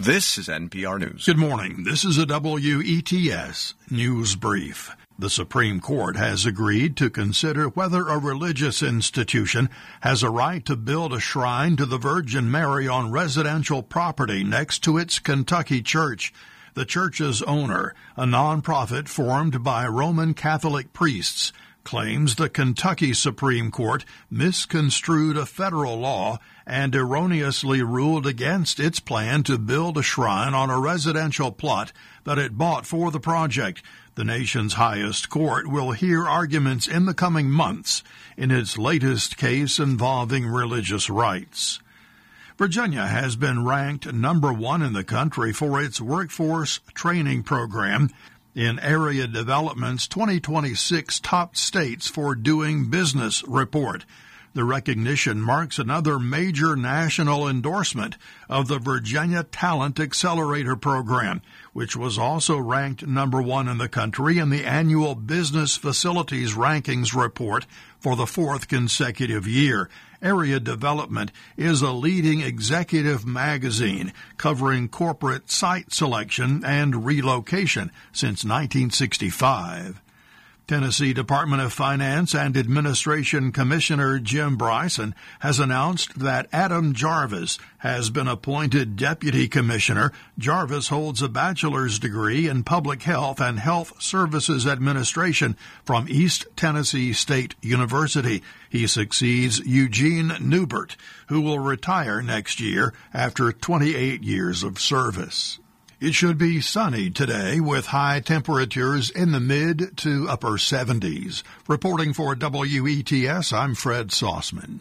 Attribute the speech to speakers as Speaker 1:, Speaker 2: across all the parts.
Speaker 1: This is NPR News.
Speaker 2: Good morning. This is a WETS News Brief. The Supreme Court has agreed to consider whether a religious institution has a right to build a shrine to the Virgin Mary on residential property next to its Kentucky church. The church's owner, a nonprofit formed by Roman Catholic priests, claims the Kentucky Supreme Court misconstrued a federal law and erroneously ruled against its plan to build a shrine on a residential plot that it bought for the project. The nation's highest court will hear arguments in the coming months in its latest case involving religious rights. Virginia has been ranked number 1 in the country for its workforce training program in Area Development's 2026 Top States for Doing Business report. The recognition marks another major national endorsement of the Virginia Talent Accelerator Program, which was also ranked number 1 in the country in the annual Business Facilities Rankings report for the 4th consecutive year. Area Development is a leading executive magazine covering corporate site selection and relocation since 1965. Tennessee Department of Finance and Administration Commissioner Jim Bryson has announced that Adam Jarvis has been appointed Deputy Commissioner. Jarvis holds a bachelor's degree in Public Health and Health Services Administration from East Tennessee State University. He succeeds Eugene Newbert, who will retire next year after 28 years of service. It should be sunny today with high temperatures in the mid to upper 70s. Reporting for WETS, I'm Fred Saussman.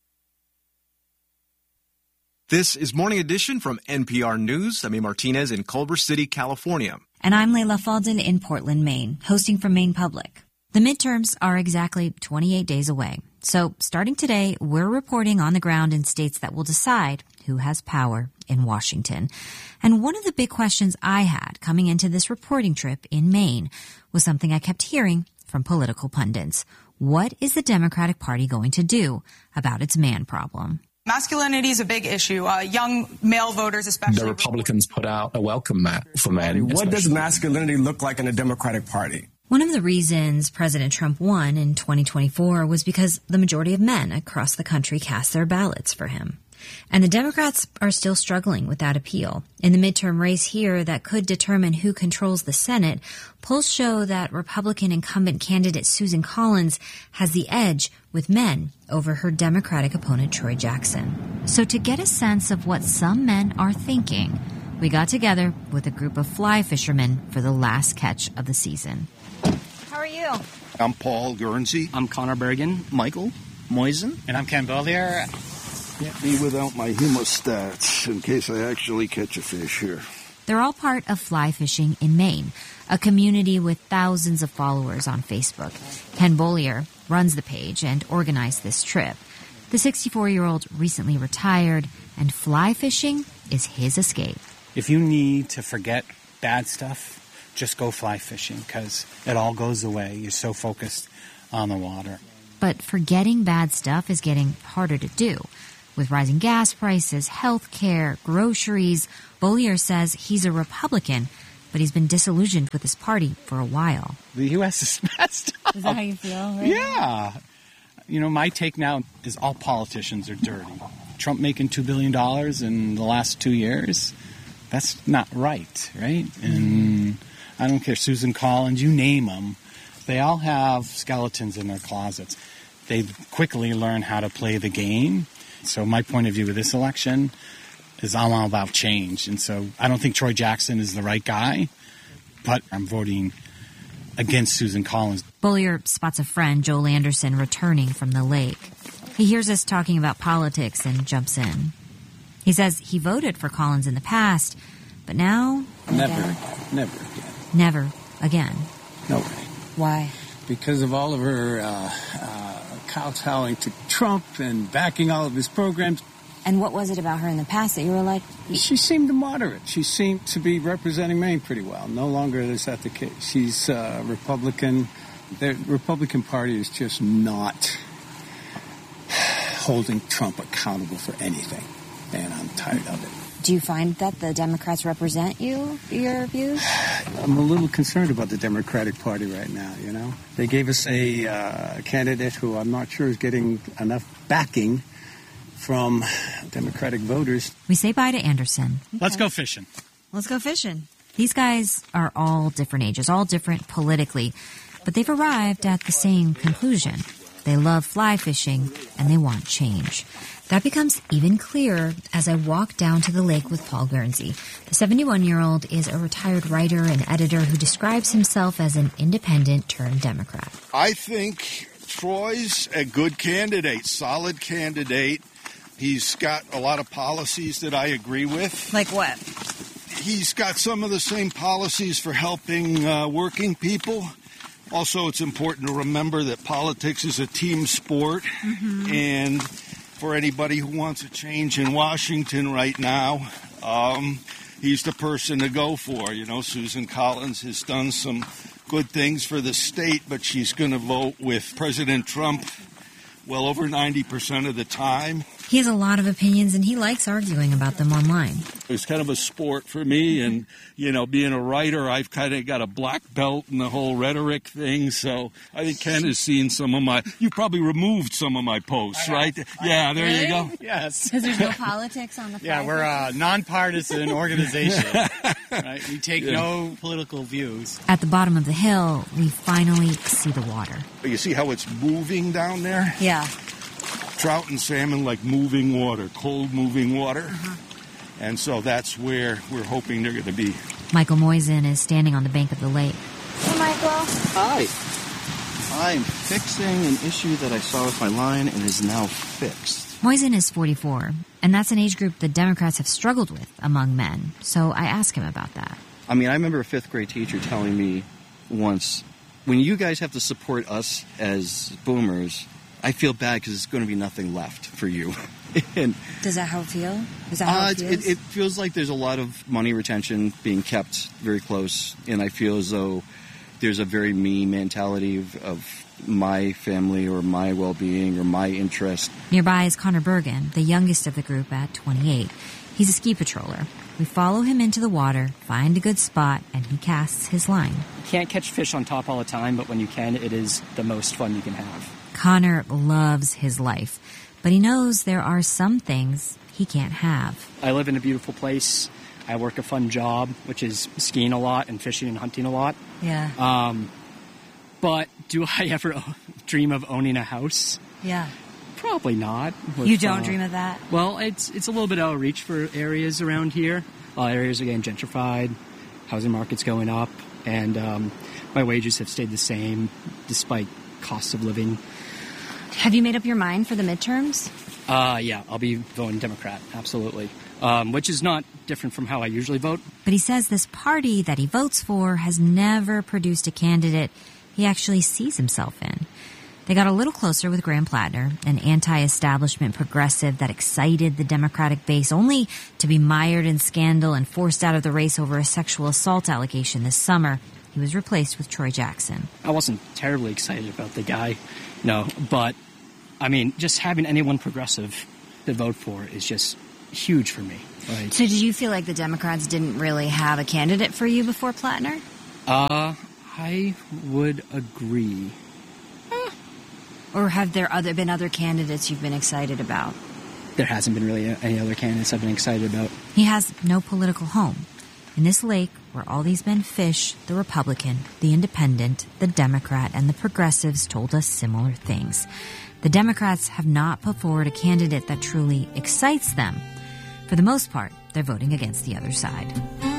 Speaker 1: This is Morning Edition from NPR News. I'm A. Martinez in Culver City, California.
Speaker 3: And I'm Layla Falden in Portland, Maine, hosting from Maine Public. The midterms are exactly 28 days away. So starting today, we're reporting on the ground in states that will decide who has power in Washington. And one of the big questions I had coming into this reporting trip in Maine was something I kept hearing from political pundits. What is the Democratic Party going to do about its man problem?
Speaker 4: Masculinity is a big issue. Young male voters especially.
Speaker 5: The Republicans put out a welcome mat for men.
Speaker 6: What does masculinity look like in a Democratic Party?
Speaker 3: One of the reasons President Trump won in 2024 was because the majority of men across the country cast their ballots for him. And the Democrats are still struggling with that appeal. In the midterm race here that could determine who controls the Senate, polls show that Republican incumbent candidate Susan Collins has the edge with men over her Democratic opponent Troy Jackson. So to get a sense of what some men are thinking, we got together with a group of fly fishermen for the last catch of the season.
Speaker 4: How are you?
Speaker 7: I'm Paul Guernsey.
Speaker 8: I'm Connor Bergen. Michael Moisen.
Speaker 9: And I'm Ken Bollier.
Speaker 7: Me without my hemostats, in case I actually catch a fish here.
Speaker 3: They're all part of Fly Fishing in Maine, a community with thousands of followers on Facebook. Ken Bollier runs the page and organized this trip. The 64-year-old recently retired, and fly fishing is his escape.
Speaker 9: If you need to forget bad stuff, just go fly fishing, because it all goes away. You're so focused on the water.
Speaker 3: But forgetting bad stuff is getting harder to do. With rising gas prices, health care, groceries, Bollier says he's a Republican, but he's been disillusioned with his party for a while.
Speaker 9: The U.S. is messed up.
Speaker 3: Is that how you feel? Right?
Speaker 9: Yeah. You know, my take now is all politicians are dirty. Trump making $2 billion in the last 2 years, that's not right? And I don't care, Susan Collins, you name them, they all have skeletons in their closets. They quickly learn how to play the game. So my point of view with this election is I'm all about change. And so I don't think Troy Jackson is the right guy, but I'm voting against Susan Collins.
Speaker 3: Bollier spots a friend, Joel Anderson, returning from the lake. He hears us talking about politics and jumps in. He says he voted for Collins in the past, but now...
Speaker 10: Never again.
Speaker 3: Never again.
Speaker 10: No way.
Speaker 3: Why?
Speaker 10: Because of all of her kowtowing to Trump and backing all of his programs.
Speaker 3: And what was it about her in the past that you were like...
Speaker 10: She seemed moderate. She seemed to be representing Maine pretty well. No longer is that the case. She's Republican. The Republican Party is just not holding Trump accountable for anything. And I'm tired of it.
Speaker 3: Do you find that the Democrats represent your views?
Speaker 10: I'm a little concerned about the Democratic Party right now, you know. They gave us a candidate who I'm not sure is getting enough backing from Democratic voters.
Speaker 3: We say bye to Anderson.
Speaker 9: Okay. Let's go fishing.
Speaker 3: Let's go fishing. These guys are all different ages, all different politically, but they've arrived at the same conclusion. They love fly fishing, and they want change. That becomes even clearer as I walk down to the lake with Paul Guernsey. The 71-year-old is a retired writer and editor who describes himself as an independent-turned-Democrat.
Speaker 7: I think Troy's a good candidate, solid candidate. He's got a lot of policies that I agree with.
Speaker 4: Like what?
Speaker 7: He's got some of the same policies for helping working people. Also, it's important to remember that politics is a team sport, and for anybody who wants a change in Washington right now, he's the person to go for. You know, Susan Collins has done some good things for the state, but she's going to vote with President Trump well over 90% of the time.
Speaker 3: He has a lot of opinions, and he likes arguing about them online.
Speaker 7: It's kind of a sport for me, and, you know, being a writer, I've kind of got a black belt in the whole rhetoric thing, so I think Ken has seen some of my... You probably removed some of my posts, right? Yeah, there you go.
Speaker 9: Yes.
Speaker 3: Because there's no politics on the
Speaker 9: Yeah, we're a nonpartisan organization. Right? We take no political views.
Speaker 3: At the bottom of the hill, we finally see the water.
Speaker 7: You see how it's moving down there?
Speaker 3: Yeah.
Speaker 7: Trout and salmon like moving water, cold moving water. And so that's where we're hoping they're going to be.
Speaker 3: Michael Moisen is standing on the bank of the lake.
Speaker 11: Hey, Michael.
Speaker 8: Hi. I'm fixing an issue that I saw with my line and is now fixed.
Speaker 3: Moisen is 44, and that's an age group the Democrats have struggled with among men. So I ask him about that.
Speaker 8: I mean, I remember a fifth grade teacher telling me once, when you guys have to support us as boomers, I feel bad because there's going to be nothing left for you. And,
Speaker 3: does that how it feel? Is that how it feels?
Speaker 8: It feels like there's a lot of money retention being kept very close, and I feel as though there's a very me mentality of my family or my well-being or my interest.
Speaker 3: Nearby is Connor Bergen, the youngest of the group at 28. He's a ski patroller. We follow him into the water, find a good spot, and he casts his line.
Speaker 12: You can't catch fish on top all the time, but when you can, it is the most fun you can have.
Speaker 3: Connor loves his life, but he knows there are some things he can't have.
Speaker 12: I live in a beautiful place. I work a fun job, which is skiing a lot and fishing and hunting a lot.
Speaker 3: Yeah.
Speaker 12: But do I ever dream of owning a house?
Speaker 3: Yeah.
Speaker 12: Probably not.
Speaker 3: You don't dream of that?
Speaker 12: Well, it's a little bit out of reach for areas around here. A lot of areas are getting gentrified, housing market's going up, and my wages have stayed the same despite cost of living.
Speaker 3: Have you made up your mind for the midterms?
Speaker 12: Yeah, I'll be voting Democrat, absolutely. Which is not different from how I usually vote.
Speaker 3: But he says this party that he votes for has never produced a candidate he actually sees himself in. They got a little closer with Graham Plattner, an anti-establishment progressive that excited the Democratic base, only to be mired in scandal and forced out of the race over a sexual assault allegation this summer. He was replaced with Troy Jackson.
Speaker 12: I wasn't terribly excited about the guy, no, but, I mean, just having anyone progressive to vote for is just huge for me. Right?
Speaker 3: So did you feel like the Democrats didn't really have a candidate for you before Plattner?
Speaker 12: I would agree.
Speaker 3: Or have there been other candidates you've been excited about?
Speaker 12: There hasn't been really any other candidates I've been excited about.
Speaker 3: He has no political home. In this lake where all these men fish, the Republican, the Independent, the Democrat, and the progressives told us similar things. The Democrats have not put forward a candidate that truly excites them. For the most part, they're voting against the other side.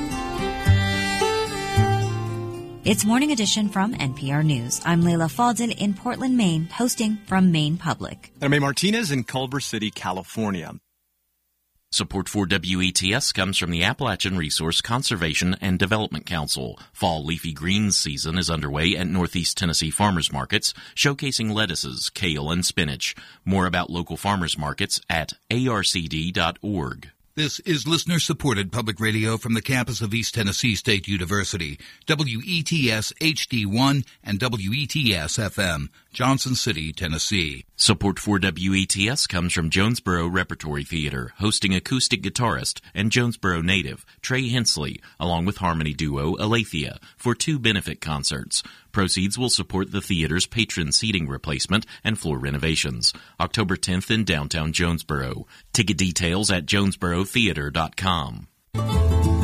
Speaker 3: It's Morning Edition from NPR News. I'm Layla Faldin in Portland, Maine, hosting from Maine Public.
Speaker 1: And I'm A. Martinez in Culver City, California.
Speaker 13: Support for WETS comes from the Appalachian Resource Conservation and Development Council. Fall leafy greens season is underway at Northeast Tennessee farmers markets, showcasing lettuces, kale, and spinach. More about local farmers markets at arcd.org.
Speaker 11: This is listener-supported public radio from the campus of East Tennessee State University, WETS HD1 and WETS FM, Johnson City, Tennessee.
Speaker 13: Support for WETS comes from Jonesboro Repertory Theater, hosting acoustic guitarist and Jonesboro native Trey Hensley, along with harmony duo Aletheia, for 2 benefit concerts. Proceeds will support the theater's patron seating replacement and floor renovations. October 10th in downtown Jonesboro. Ticket details at jonesborotheater.com.